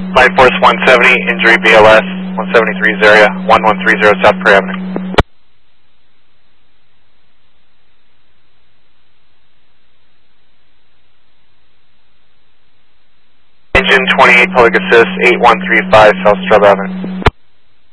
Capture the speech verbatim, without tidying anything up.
Flight Force one seventy, injury B L S, one seventy-three area, one one three zero South Prairie Avenue. Engine twenty-eight, public assist, eight one three five South Strub Avenue.